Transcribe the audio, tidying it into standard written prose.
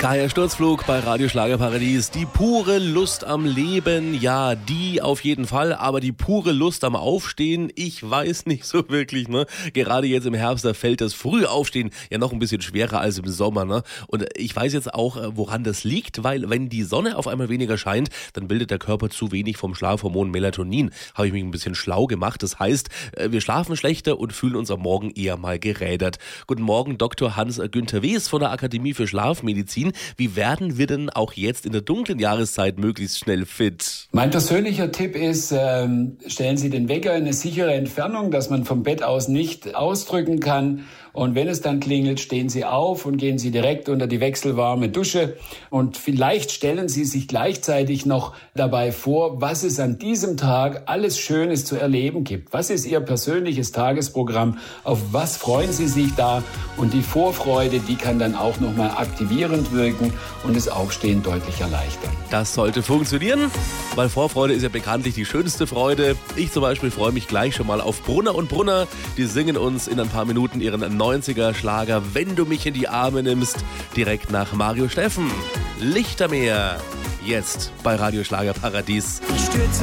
Kaya Sturzflug bei Radio Schlagerparadies. Die pure Lust am Leben, ja, die auf jeden Fall, aber die pure Lust am Aufstehen, ich weiß nicht so wirklich, ne? Gerade jetzt im Herbst, da fällt das Frühaufstehen ja noch ein bisschen schwerer als im Sommer, ne? Und ich weiß jetzt auch, woran das liegt, weil wenn die Sonne auf einmal weniger scheint, dann bildet der Körper zu wenig vom Schlafhormon Melatonin. Habe ich mich ein bisschen schlau gemacht. Das heißt, wir schlafen schlechter und fühlen uns am Morgen eher mal gerädert. Guten Morgen, Dr. Hans-Günther Wes von der Akademie für Schlafmedizin. Wie werden wir denn auch jetzt in der dunklen Jahreszeit möglichst schnell fit? Mein persönlicher Tipp ist, stellen Sie den Wecker in eine sichere Entfernung, dass man vom Bett aus nicht ausdrücken kann. Und wenn es dann klingelt, stehen Sie auf und gehen Sie direkt unter die wechselwarme Dusche. Und vielleicht stellen Sie sich gleichzeitig noch dabei vor, was es an diesem Tag alles Schönes zu erleben gibt. Was ist Ihr persönliches Tagesprogramm? Auf was freuen Sie sich da? Und die Vorfreude, die kann dann auch nochmal aktivierend wirken und das Aufstehen deutlich erleichtern. Das sollte funktionieren, weil Vorfreude ist ja bekanntlich die schönste Freude. Ich zum Beispiel freue mich gleich schon mal auf Brunner und Brunner. Die singen uns in ein paar Minuten ihren 90er-Schlager Wenn du mich in die Arme nimmst, direkt nach Mario Steffen. Lichtermeer, jetzt bei Radio Schlagerparadies. Ich stürze